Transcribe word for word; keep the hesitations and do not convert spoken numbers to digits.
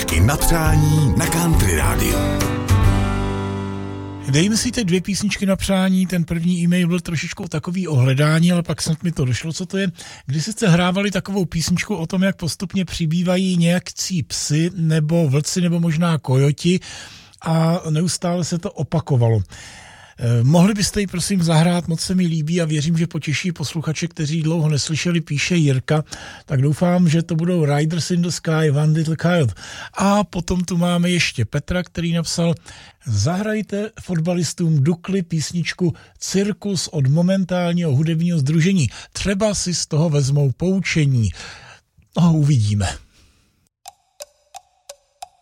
Písničky na přání na Country rádiu. Dejme si teď dvě písničky na přání, ten první e-mail byl trošičku takový ohledání, ale pak snad mi to došlo, co to je. Když jste hrávali takovou písničku o tom, jak postupně přibývají nějakcí psy nebo vlci nebo možná kojoti a neustále se to opakovalo. Eh, mohli byste ji prosím zahrát, moc se mi líbí a věřím, že potěší posluchače, kteří dlouho neslyšeli, píše Jirka, tak doufám, že to budou Riders in the Sky, One Little Coyote. A potom tu máme ještě Petra, který napsal: zahrajte fotbalistům Dukly písničku Cirkus od momentálního hudebního sdružení. Třeba si z toho vezmou poučení. No, uvidíme.